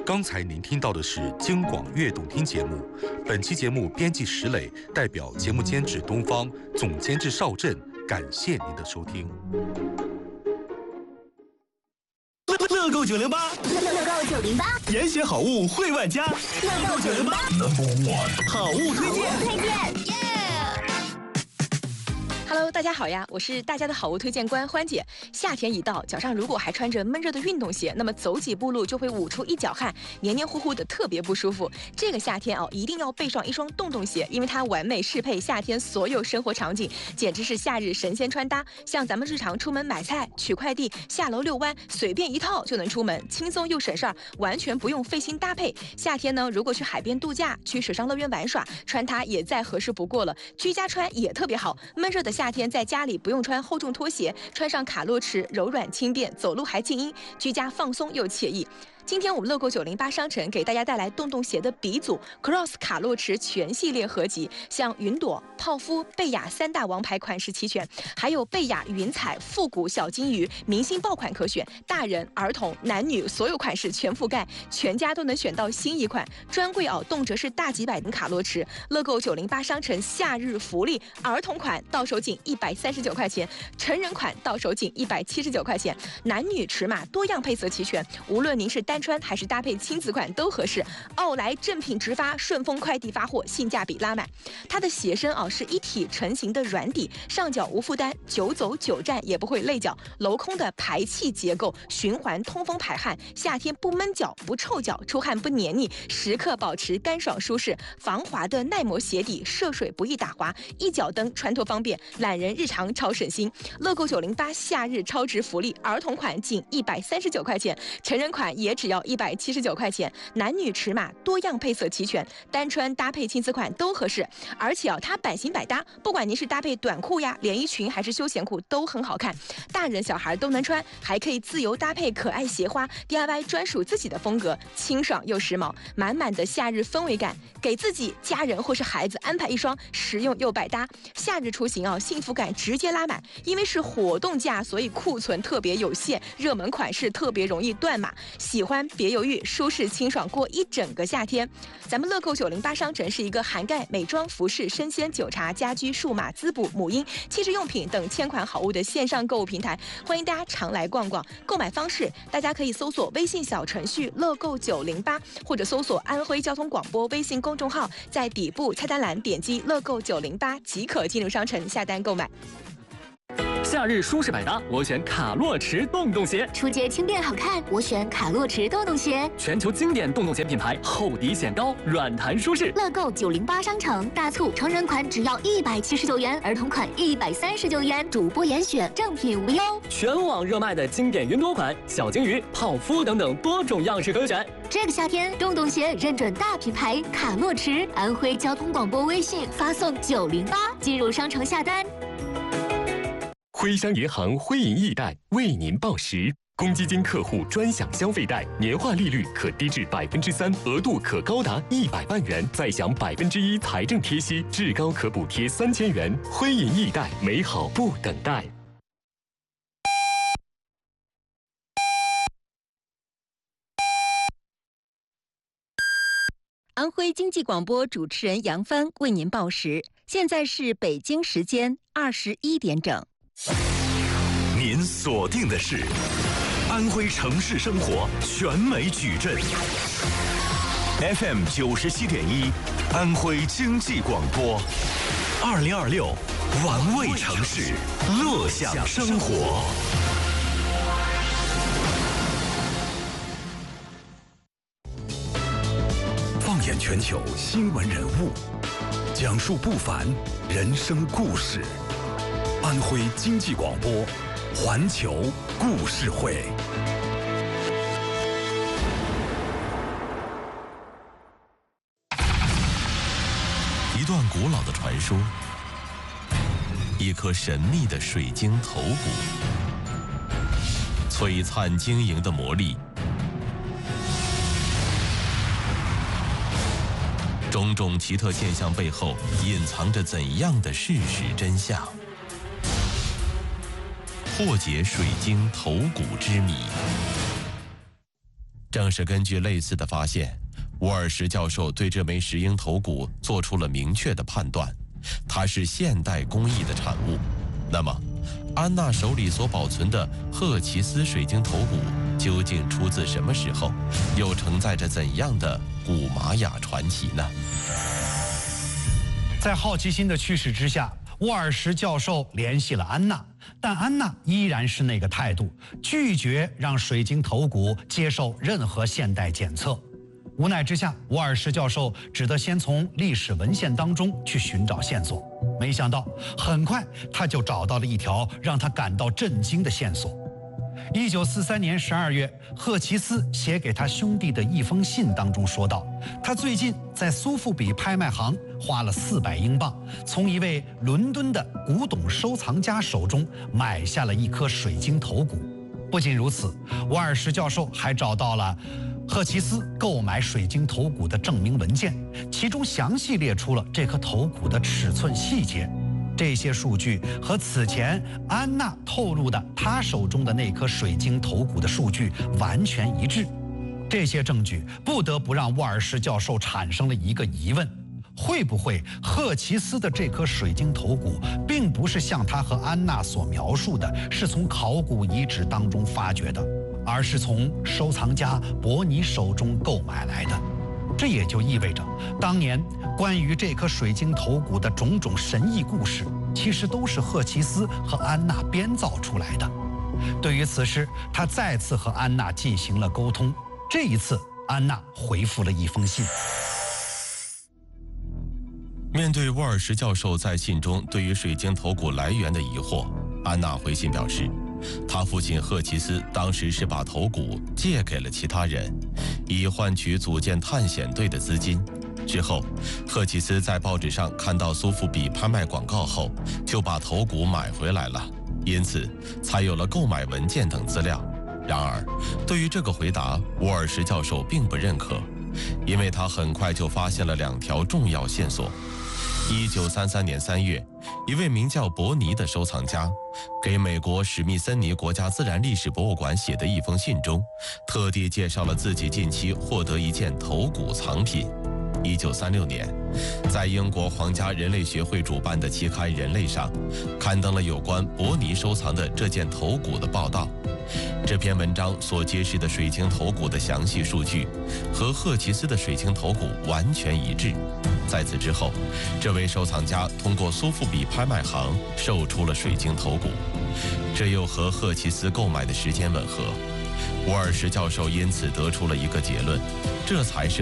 刚才您听到的是京广悦动听节目，本期节目编辑石磊，代表节目监制东方，总监制邵震，感谢您的收听。 乐购908， 乐购908， 严选好物惠万家。 乐购908 ，Number 1，好物推荐。 Hello， 大家好呀，我是大家的好物推荐官欢姐。夏天一到，脚上如果还穿着闷热的运动鞋，那么走几步路就会捂出一脚汗，黏黏糊糊的，特别不舒服。这个夏天一定要备上一双洞洞鞋，因为它完美适配夏天所有生活场景，简直是夏日神仙穿搭。像咱们日常出门买菜、取快递、下楼遛弯，随便一套就能出门，轻松又省事儿，完全不用费心搭配。夏天呢，如果去海边度假、去水上乐园玩耍，穿它也再合适不过了。居家穿也特别好，闷热的夏天在家里不用穿厚重拖鞋，穿上卡洛驰柔软轻便，走路还静音，居家放松又惬意。今天我们乐购908商城给大家带来洞洞鞋的鼻祖 Cross 卡洛驰全系列合集，像云朵、泡芙、贝雅3大王牌款式齐全，还有贝雅云彩、复古小金鱼，明星爆款可选，大人、儿童、男女所有款式全覆盖，全家都能选到新一款。专柜动辄是大几百的卡洛驰。乐购908商城夏日福利，儿童款到手仅139块钱，成人款到手仅179块钱，男女尺码多样配色齐全，无论您是单穿还是搭配亲子款都合适。奥莱正品直发，顺丰快递发货，性价比拉满。它的鞋身是一体成型的软底，上脚无负担，久走久站也不会累脚。镂空的排气结构，循环通风排汗，夏天不闷脚不臭脚，出汗不黏腻，时刻保持干爽舒适。防滑的耐磨鞋底，涉水不易打滑，一脚蹬穿脱方便，懒人日常超省心。乐购908夏日超值福利，儿童款仅139块钱，成人款也只要179块钱，男女尺码多样配色齐全，单穿搭配亲子款都合适。而且它版型百搭，不管您是搭配短裤呀、连衣裙还是休闲裤都很好看，大人小孩都能穿，还可以自由搭配可爱鞋花 ，DIY 专属自己的风格，清爽又时髦，满满的夏日氛围感。给自己、家人或是孩子安排一双实用又百搭，夏日出行幸福感直接拉满。因为是活动价，所以库存特别有限，热门款式特别容易断码。喜欢别犹豫，舒适清爽过一整个夏天。咱们乐购908商城是一个涵盖美妆、服饰、生鲜、酒茶、家居、数码、滋补、母婴、汽车用品等千款好物的线上购物平台，欢迎大家常来逛逛。购买方式，大家可以搜索微信小程序乐购908，或者搜索安徽交通广播微信公众号，在底部菜单栏点击乐购908即可进入商城下单购买。 夏日舒适百搭，我选卡洛驰洞洞鞋； 出街轻便好看，我选卡洛驰洞洞鞋。 全球经典洞洞鞋品牌，厚底显高，软弹舒适。 乐购908商城大促，成人款只要179元，儿童款139元，主播严选，正品无忧。 全网热卖的经典云朵款、小金鱼、泡芙等等多种样式可选。 这个夏天，洞洞鞋认准大品牌卡洛驰，安徽交通广播微信发送908进入商城下单。 徽商银行徽银易贷为您报时，公积金客户专享消费贷，年化利率可低至3%，额度可高达100万元，再享1%财政贴息，至高可补贴3000元。徽银易贷，美好不等待。 安徽经济广播主持人杨帆为您报时，现在是北京时间21点整。 您锁定的是安徽城市生活全美矩阵 FM 97.1，安徽经济广播，2026玩味城市，乐享生活。放眼全球新闻人物，讲述不凡人生故事。安徽经济广播，环球故事会。一段古老的传说，一颗神秘的水晶头骨，璀璨晶莹的魔力，种种奇特现象背后隐藏着怎样的事实真相？破解水晶头骨之谜。 正是根据类似的发现，沃尔什教授对这枚石英头骨做出了明确的判断，它是现代工艺的产物。那么，安娜手里所保存的赫奇斯水晶头骨究竟出自什么时候，又承载着怎样的古玛雅传奇呢？ 在好奇心的驱使之下，沃尔什教授联系了安娜，但安娜依然是那个态度，拒绝让水晶头骨接受任何现代检测。无奈之下，沃尔什教授只得先从历史文献当中去寻找线索。没想到，很快他就找到了一条让他感到震惊的线索。1943年12月，赫奇斯写给他兄弟的一封信当中说道，他最近在苏富比拍卖行花了400英镑，从一位伦敦的古董收藏家手中买下了一颗水晶头骨。不仅如此，沃尔什教授还找到了赫奇斯购买水晶头骨的证明文件，其中详细列出了这颗头骨的尺寸细节。这些数据和此前安娜透露的她手中的那颗水晶头骨的数据完全一致。这些证据不得不让沃尔什教授产生了一个疑问：会不会赫奇斯的这颗水晶头骨并不是像他和安娜所描述的，是从考古遗址当中发掘的，而是从收藏家伯尼手中购买来的？这也就意味着，当年关于这颗水晶头骨的种种神异故事，其实都是赫奇斯和安娜编造出来的。对于此事，他再次和安娜进行了沟通。这一次，安娜回复了一封信。 面对沃尔什教授在信中对于水晶头骨来源的疑惑，安娜回信表示，他父亲赫奇斯当时是把头骨借给了其他人，以换取组建探险队的资金。之后，赫奇斯在报纸上看到苏富比拍卖广告后，就把头骨买回来了，因此才有了购买文件等资料。然而，对于这个回答，沃尔什教授并不认可，因为他很快就发现了2条重要线索。1933年3月，一位名叫伯尼的收藏家给美国史密森尼国家自然历史博物馆写的一封信中，特地介绍了自己近期获得一件头骨藏品。1936年，在英国皇家人类学会主办的期刊《人类》上，刊登了有关伯尼收藏的这件头骨的报道。这篇文章所揭示的水晶头骨的详细数据，和赫奇斯的水晶头骨完全一致。在此之后，这位收藏家通过苏富比拍卖行售出了水晶头骨，这又和赫奇斯购买的时间吻合。沃尔什教授因此得出了一个结论，这才是